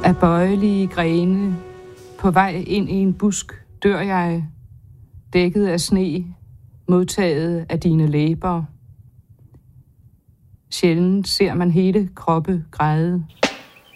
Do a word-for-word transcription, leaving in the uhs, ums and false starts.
Af bøjelige grene, på vej ind i en busk, dør jeg, dækket af sne, modtaget af dine læber. Sjældent ser man hele kroppe græde.